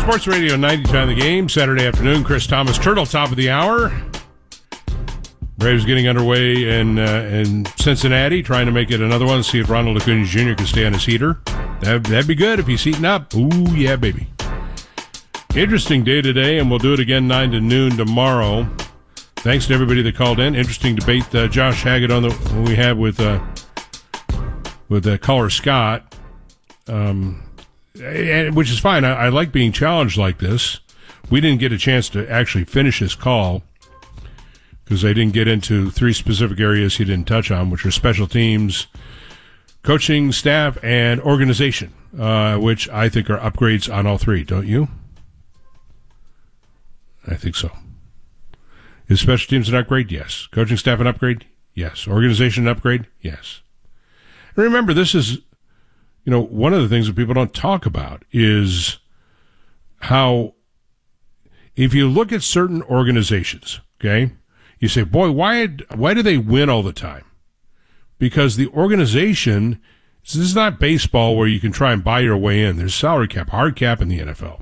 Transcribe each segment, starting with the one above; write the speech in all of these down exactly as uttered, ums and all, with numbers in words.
Sports Radio ninety-nine The Game, Saturday afternoon. Chris Thomas, Turtle, top of the hour. Braves getting underway in uh, in Cincinnati, trying to make it another one. See if Ronald Acuna Junior can stay on his heater. That'd, that'd be good if he's heating up. Ooh, yeah, baby. Interesting day today, and we'll do it again nine to noon tomorrow. Thanks to everybody that called in. Interesting debate uh, Josh Haggett on the we had with uh, with uh, caller Scott. Um. And, which is fine. I, I like being challenged like this. We didn't get a chance to actually finish his call because they didn't get into three specific areas he didn't touch on, which are special teams, coaching staff, and organization, uh, which I think are upgrades on all three. Don't you? I think so. Is special teams an upgrade? Yes. Coaching staff an upgrade? Yes. Organization an upgrade? Yes. And remember, this is... You know, one of the things that people don't talk about is how, if you look at certain organizations, okay, you say, boy, why why do they win all the time? Because the organization, this is not baseball where you can try and buy your way in. There's salary cap, hard cap in the N F L.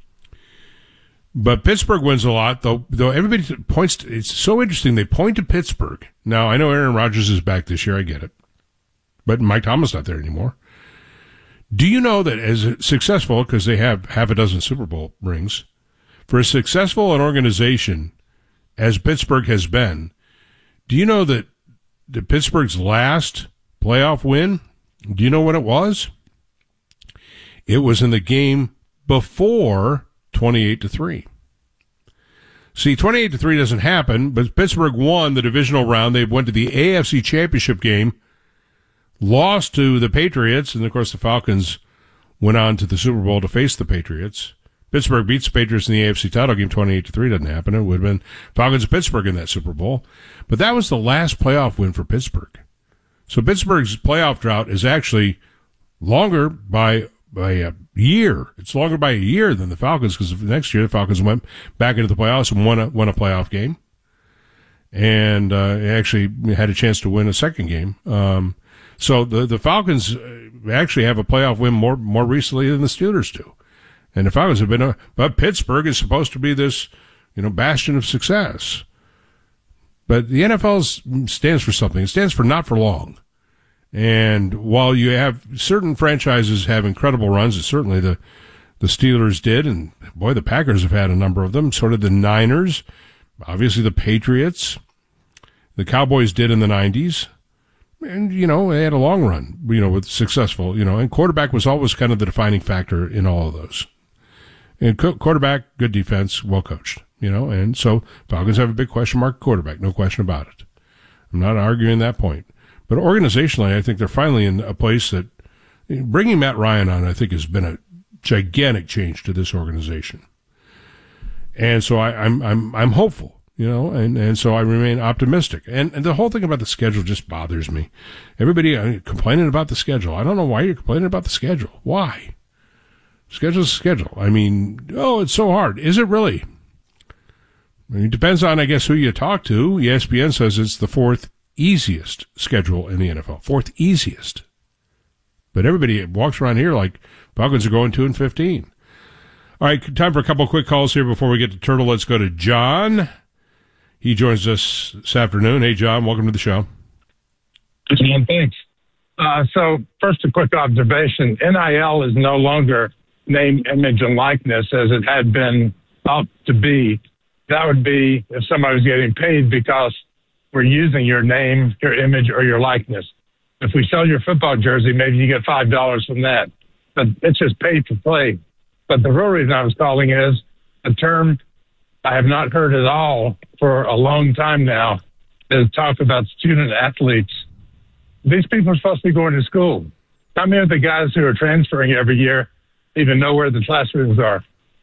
But Pittsburgh wins a lot, though. Though everybody points to, it's so interesting. They point to Pittsburgh. Now, I know Aaron Rodgers is back this year. I get it. But Mike Tomlin's not there anymore. Do you know that as successful, because they have half a dozen Super Bowl rings, for as successful an organization as Pittsburgh has been, do you know that the Pittsburgh's last playoff win, do you know what it was? It was in the game before twenty-eight to three. See, twenty-eight to three doesn't happen, but Pittsburgh won the divisional round. They went to the A F C Championship game, lost to the Patriots, and of course the Falcons went on to the Super Bowl to face the Patriots. Pittsburgh beats the Patriots in the A F C title game. Twenty-eight to three doesn't happen. It would have been Falcons and Pittsburgh in that Super Bowl. But that was the last playoff win for Pittsburgh. So Pittsburgh's playoff drought is actually longer by by a year. It's longer by a year than the Falcons, because next year the Falcons went back into the playoffs and won a, won a playoff game. And uh, actually had a chance to win a second game. Um So the, the Falcons actually have a playoff win more, more recently than the Steelers do. And the Falcons have been a, but Pittsburgh is supposed to be this, you know, bastion of success. But the N F L stands for something. It stands for not for long. And while you have certain franchises have incredible runs, and certainly the, the Steelers did, and boy, the Packers have had a number of them, so did the Niners, obviously the Patriots, the Cowboys did in the nineties. And, you know, they had a long run, you know, with successful, you know, and quarterback was always kind of the defining factor in all of those. And co- quarterback, good defense, well coached, you know, and so Falcons have a big question mark quarterback, no question about it. I'm not arguing that point. But organizationally, I think they're finally in a place that bringing Matt Ryan on, I think, has been a gigantic change to this organization. And so I, I'm, I'm, I'm hopeful. You know, and, and so I remain optimistic. And, and the whole thing about the schedule just bothers me. Everybody uh, complaining about the schedule. I don't know why you're complaining about the schedule. Why? Schedule's a schedule. I mean, oh, it's so hard. Is it really? I mean, it depends on, I guess, who you talk to. E S P N says it's the fourth easiest schedule in the N F L. Fourth easiest. But everybody walks around here like Falcons are going two and fifteen. All right, time for a couple of quick calls here before we get to Turtle. Let's go to John. He joins us this afternoon. Hey, John, welcome to the show. John, thanks. Uh, so first, a quick observation. N I L is no longer name, image, and likeness as it had been out to be. That would be if somebody was getting paid because we're using your name, your image, or your likeness. If we sell your football jersey, maybe you get five dollars from that. But it's just pay to play. But the real reason I was calling is a term I have not heard at all for a long time now is talk about student athletes. These people are supposed to be going to school. How many of the guys who are transferring every year even know where the classrooms are?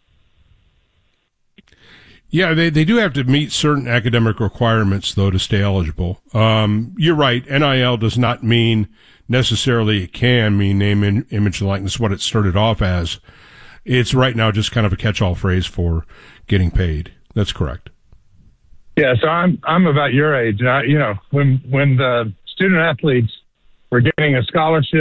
Yeah, they, they do have to meet certain academic requirements, though, to stay eligible. Um, you're right. N I L does not mean necessarily it can mean name, in, image, and likeness, what it started off as. It's right now just kind of a catch-all phrase for getting paid. That's correct. Yeah, so I'm I'm about your age. I, you know, when when the student athletes were getting a scholarship